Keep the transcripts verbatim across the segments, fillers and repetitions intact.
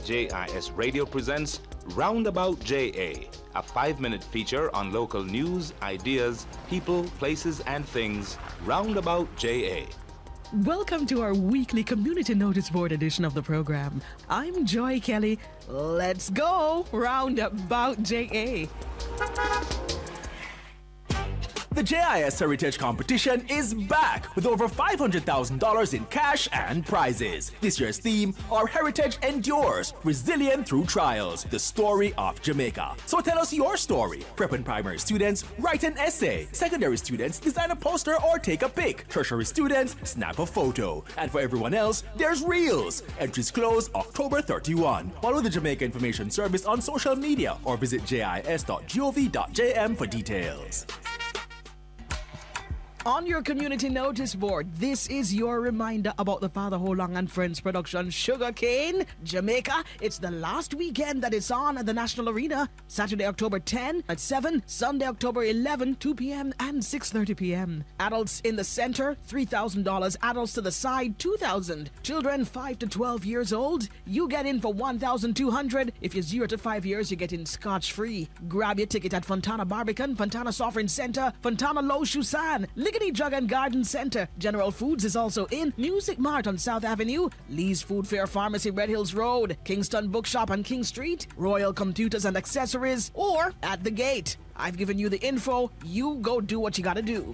J I S Radio presents Roundabout J A, a five-minute feature on local news, ideas, people, places, and things. Roundabout J A. Welcome to our weekly community notice board edition of the program. I'm Joy Kelly. Let's go Roundabout J A. The J I S Heritage Competition is back with over five hundred thousand dollars in cash and prizes. This year's theme, Our Heritage Endures, Resilient Through Trials, the story of Jamaica. So tell us your story. Prep and primary students, write an essay. Secondary students, design a poster or take a pic. Tertiary students, snap a photo. And for everyone else, there's Reels. Entries close October thirty-first. Follow the Jamaica Information Service on social media or visit j i s dot gov dot j m for details. On your community notice board, this is your reminder about the Father Ho Long and Friends production Sugarcane, Jamaica. It's the last weekend that it's on at the National Arena. Saturday, October tenth at seven, Sunday, October eleventh, two p.m. and six thirty p.m. Adults in the center, three thousand dollars. Adults to the side, two thousand dollars. Children five to twelve years old, you get in for one thousand two hundred dollars. If you're zero to five years, you get in scotch-free. Grab your ticket at Fontana Barbican, Fontana Sovereign Center, Fontana Lo Shusan, Liggety Drug and Garden Center. General Foods is also in. Music Mart on South Avenue, Lee's Food Fair Pharmacy, Red Hills Road, Kingston Bookshop on King Street, Royal Computers and Accessories, or at the gate. I've given you the info. You go do what you gotta do.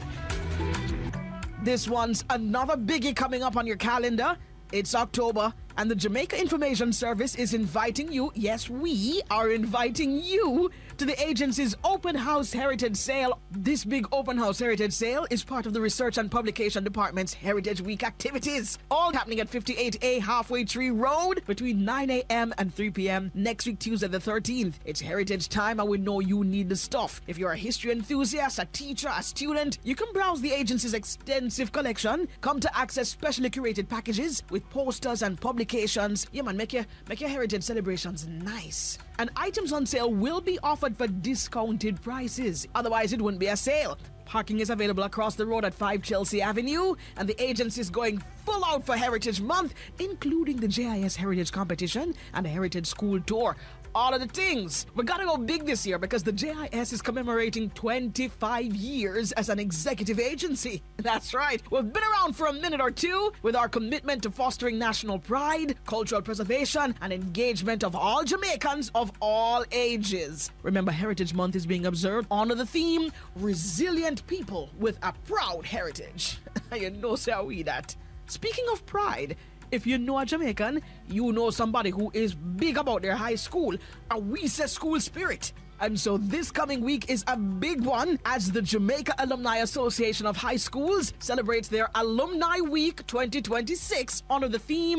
This one's another biggie coming up on your calendar. It's October, and the Jamaica Information Service is inviting you, yes, we are inviting you to the agency's Open House Heritage Sale. This big Open House Heritage Sale is part of the Research and Publication Department's Heritage Week activities, all happening at fifty-eight A Halfway Tree Road between nine a.m. and three p.m. next week, Tuesday the thirteenth. It's Heritage time, and we know you need the stuff. If you're a history enthusiast, a teacher, a student, you can browse the agency's extensive collection. Come to access specially curated packages with posters and publications. Yeah, man, make your, make your heritage celebrations nice. And items on sale will be offered for discounted prices. Otherwise, it wouldn't be a sale. Parking is available across the road at five Chelsea Avenue, and the agency is going full out for Heritage Month, including the J I S Heritage Competition and the Heritage School Tour. All of the things. We gotta go big this year because the J I S is commemorating twenty-five years as an executive agency. That's right. We've been around for a minute or two with our commitment to fostering national pride, cultural preservation, and engagement of all Jamaicans of all ages. Remember, Heritage Month is being observed under the theme, Resilient People with a Proud Heritage. You know, so we that. Speaking of pride, if you know a Jamaican, you know somebody who is big about their high school, a we say school spirit. And so this coming week is a big one as the Jamaica Alumni Association of High Schools celebrates their Alumni Week twenty twenty-six under the theme